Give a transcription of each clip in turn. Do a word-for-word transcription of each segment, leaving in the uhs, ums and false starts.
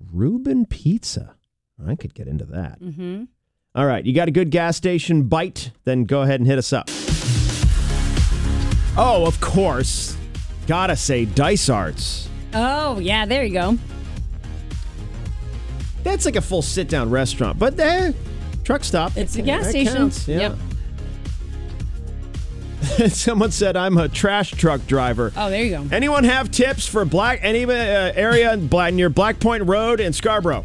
Reuben Pizza. I could get into that. Mm-hmm. All right, you got a good gas station bite? Then go ahead and hit us up. Oh, of course. Gotta say, Dice Arts. Oh, yeah, there you go. That's like a full sit-down restaurant, but there, truck stop. It's a gas that station. Counts, yeah. Yep. Someone said I'm a trash truck driver. Oh, there you go. Anyone have tips for black any uh, area near Black Point Road in Scarborough?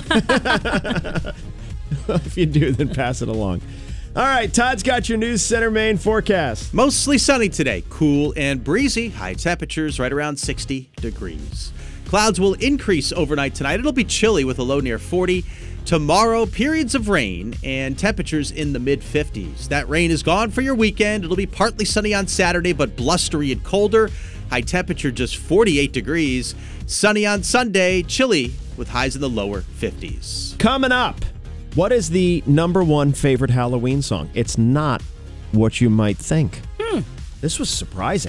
If you do, then pass it along. All right, Todd's got your News Center Maine forecast. Mostly sunny today, cool and breezy. High temperatures right around sixty degrees. Clouds will increase overnight tonight. It'll be chilly with a low near forty. Tomorrow, periods of rain and temperatures in the mid-fifties. That rain is gone for your weekend. It'll be partly sunny on Saturday, but blustery and colder. High temperature just forty-eight degrees. Sunny on Sunday, chilly with highs in the lower fifties. Coming up, what is the number one favorite Halloween song? It's not what you might think. Hmm. This was surprising.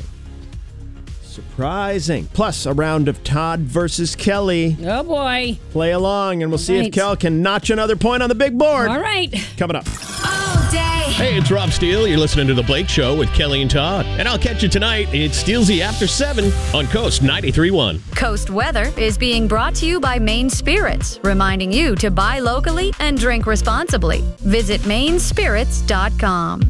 Surprising. Plus, a round of Todd versus Kelly. Oh, boy. Play along, and we'll All see right. if Kel can notch another point on the big board. All right. Coming up. All day. Hey, it's Rob Steele. You're listening to The Blake Show with Kelly and Todd. And I'll catch you tonight. It's Steelsy after seven on Coast ninety-three point one. Coast Weather is being brought to you by Maine Spirits, reminding you to buy locally and drink responsibly. Visit maine spirits dot com.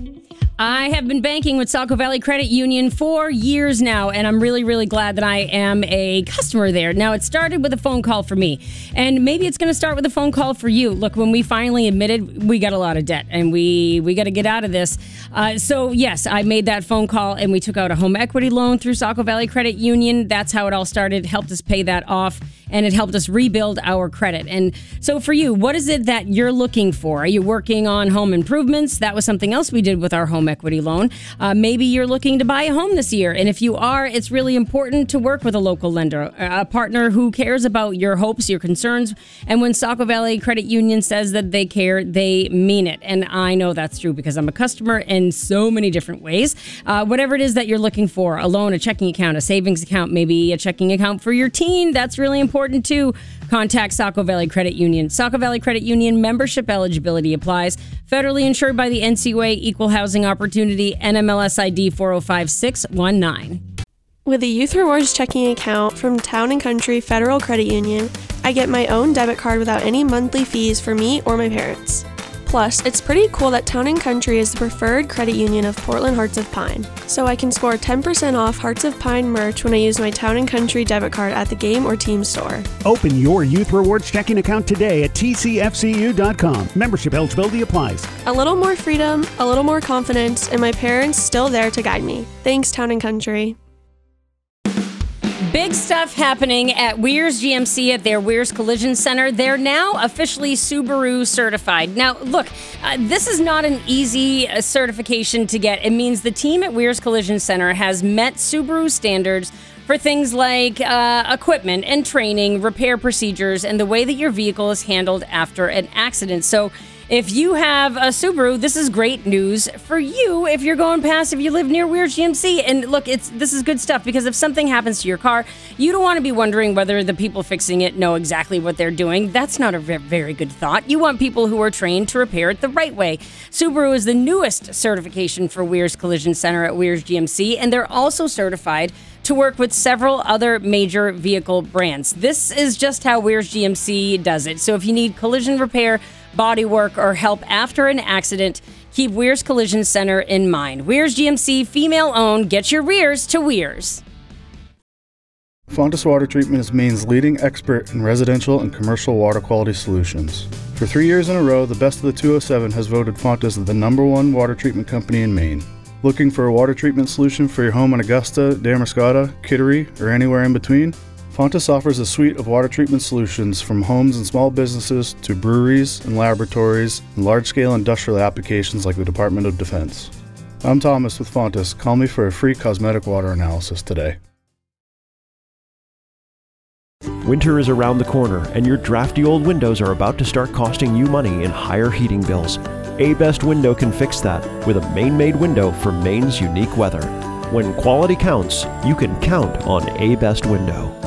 I have been banking with Saco Valley Credit Union for years now, and I'm really, really glad that I am a customer there. Now, it started with a phone call for me, and maybe it's going to start with a phone call for you. Look, when we finally admitted we got a lot of debt, and we, we got to get out of this. Uh, so, yes, I made that phone call, and we took out a home equity loan through Saco Valley Credit Union. That's how it all started. It helped us pay that off, and it helped us rebuild our credit. And so for you, what is it that you're looking for? Are you working on home improvements? That was something else we did with our home equity loan. Uh, maybe you're looking to buy a home this year. And if you are, it's really important to work with a local lender, a partner who cares about your hopes, your concerns. And when Saco Valley Credit Union says that they care, they mean it. And I know that's true because I'm a customer in so many different ways. Uh, whatever it is that you're looking for, a loan, a checking account, a savings account, maybe a checking account for your teen, that's really important too. Contact Saco Valley Credit Union. Saco Valley Credit Union membership eligibility applies. Federally insured by the N C U A, Equal Housing Opportunity, N M L S I D four oh five six one nine. With a Youth Rewards checking account from Town and Country Federal Credit Union, I get my own debit card without any monthly fees for me or my parents. Plus, it's pretty cool that Town and Country is the preferred credit union of Portland Hearts of Pine, so I can score ten percent off Hearts of Pine merch when I use my Town and Country debit card at the game or team store. Open your Youth Rewards checking account today at T C F C U dot com. Membership eligibility applies. A little more freedom, a little more confidence, and my parents still there to guide me. Thanks, Town and Country. Big stuff happening at Weir's G M C at their Weir's Collision Center. They're now officially Subaru certified. Now, look, uh, this is not an easy uh, certification to get. It means the team at Weir's Collision Center has met Subaru standards for things like uh, equipment and training, repair procedures, and the way that your vehicle is handled after an accident. So if you have a Subaru, this is great news for you if you're going past, if you live near Weir's G M C. And look, it's this is good stuff because if something happens to your car, you don't want to be wondering whether the people fixing it know exactly what they're doing. That's not a very good thought. You want people who are trained to repair it the right way. Subaru is the newest certification for Weir's Collision Center at Weir's G M C, and they're also certified to work with several other major vehicle brands. This is just how Weir's G M C does it. So if you need collision repair, body work, or help after an accident, keep Weir's Collision Center in mind. Weir's G M C, female-owned. Get your rears to Weir's. Fontis Water Treatment is Maine's leading expert in residential and commercial water quality solutions. For three years in a row, the Best of the two oh seven has voted Fontis the number one water treatment company in Maine. Looking for a water treatment solution for your home in Augusta, Damariscotta, Kittery, or anywhere in between? Fontis offers a suite of water treatment solutions from homes and small businesses to breweries and laboratories and large-scale industrial applications like the Department of Defense. I'm Thomas with Fontis. Call me for a free cosmetic water analysis today. Winter is around the corner, and your drafty old windows are about to start costing you money in higher heating bills. A-Best Window can fix that with a Maine-made window for Maine's unique weather. When quality counts, you can count on A-Best Window.